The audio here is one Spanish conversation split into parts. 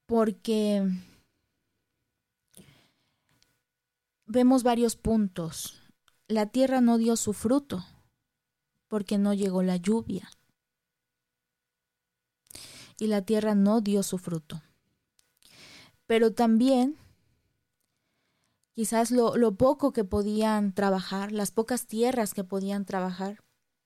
porque vemos varios puntos. La tierra no dio su fruto porque no llegó la lluvia. Y la tierra no dio su fruto. Pero también, quizás lo poco que podían trabajar, las pocas tierras que podían trabajar,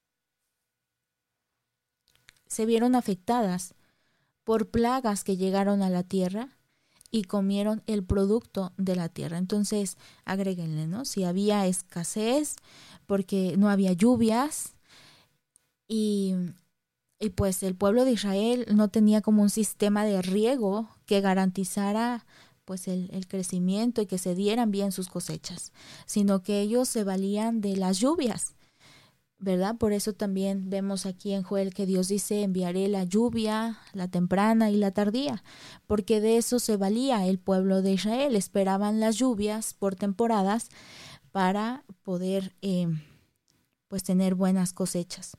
se vieron afectadas por plagas que llegaron a la tierra y comieron el producto de la tierra. Entonces, agréguenle, ¿no? Si había escasez, porque no había lluvias, y pues el pueblo de Israel no tenía como un sistema de riego que garantizara pues el crecimiento y que se dieran bien sus cosechas, sino que ellos se valían de las lluvias, ¿verdad? Por eso también vemos aquí en Joel que Dios dice: enviaré la lluvia, la temprana y la tardía, porque de eso se valía el pueblo de Israel. Esperaban las lluvias por temporadas para poder pues tener buenas cosechas.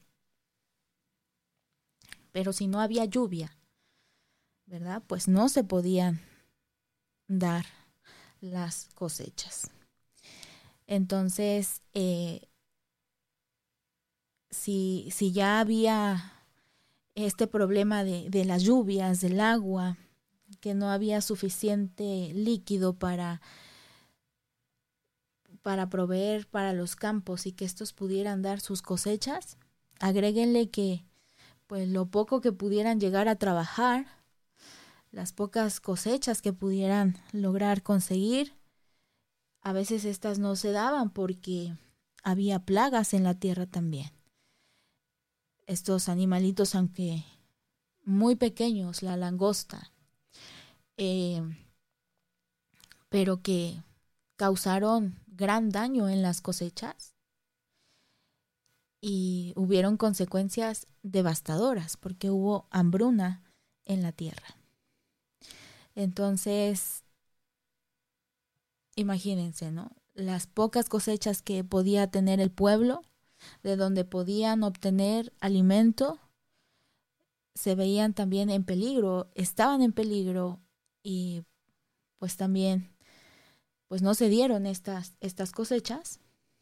Pero si no había lluvia, ¿verdad? Pues no se podían dar las cosechas. Entonces, si ya había este problema de las lluvias, del agua, que no había suficiente líquido para proveer para los campos y que estos pudieran dar sus cosechas, agréguenle que pues lo poco que pudieran llegar a trabajar, las pocas cosechas que pudieran lograr conseguir, a veces estas no se daban porque había plagas en la tierra también. Estos animalitos, aunque muy pequeños, la langosta, pero que causaron gran daño en las cosechas y hubieron consecuencias devastadoras porque hubo hambruna en la tierra. Entonces, imagínense, ¿no? Las pocas cosechas que podía tener el pueblo, de donde podían obtener alimento, se veían también en peligro, estaban en peligro, y pues también pues no se dieron estas cosechas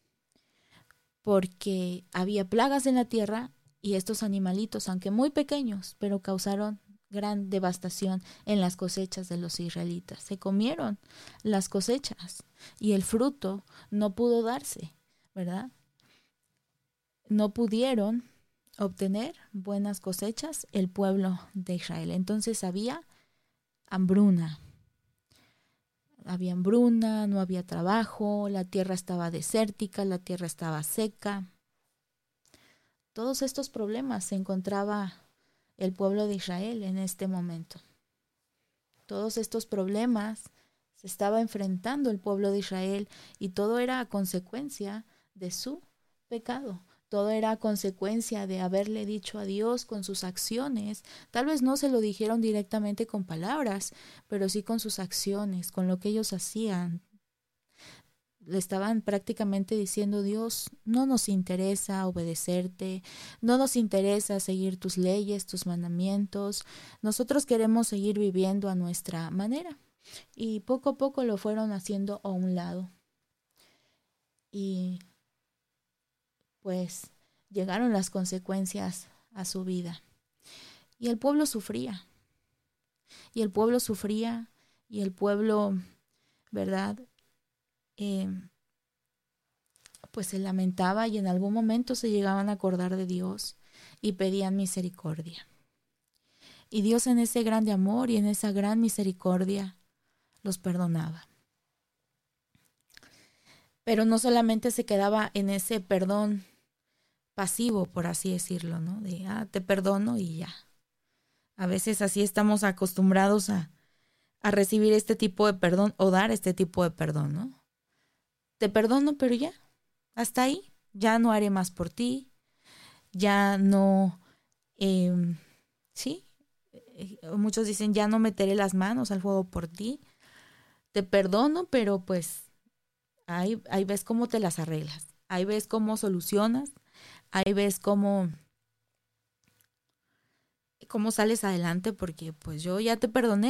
porque había plagas en la tierra y estos animalitos, aunque muy pequeños, pero causaron gran devastación en las cosechas de los israelitas. Se comieron las cosechas y el fruto no pudo darse, ¿verdad? No pudieron obtener buenas cosechas el pueblo de Israel. Entonces había hambruna. Había hambruna, no había trabajo, la tierra estaba desértica, la tierra estaba seca. Todos estos problemas se encontraba el pueblo de Israel en este momento. Todos estos problemas se estaba enfrentando el pueblo de Israel y todo era a consecuencia de su pecado. Todo era a consecuencia de haberle dicho a Dios con sus acciones. Tal vez no se lo dijeron directamente con palabras, pero sí con sus acciones, con lo que ellos hacían. Le estaban prácticamente diciendo: Dios, no nos interesa obedecerte, no nos interesa seguir tus leyes, tus mandamientos. Nosotros queremos seguir viviendo a nuestra manera. Y poco a poco lo fueron haciendo a un lado. Y pues llegaron las consecuencias a su vida. Y el pueblo sufría. Y el pueblo sufría. Y el pueblo, ¿verdad? Pues se lamentaba y en algún momento se llegaban a acordar de Dios y pedían misericordia. Y Dios, en ese grande amor y en esa gran misericordia, los perdonaba. Pero no solamente se quedaba en ese perdón pasivo, por así decirlo, ¿no? De, te perdono y ya. A veces así estamos acostumbrados a recibir este tipo de perdón o dar este tipo de perdón, ¿no? Te perdono, pero ya, hasta ahí. Ya no haré más por ti. Ya no, sí, muchos dicen: ya no meteré las manos al fuego por ti. Te perdono, pero pues ahí ves cómo te las arreglas. Ahí ves cómo solucionas. Ahí ves cómo sales adelante, porque pues yo ya te perdoné.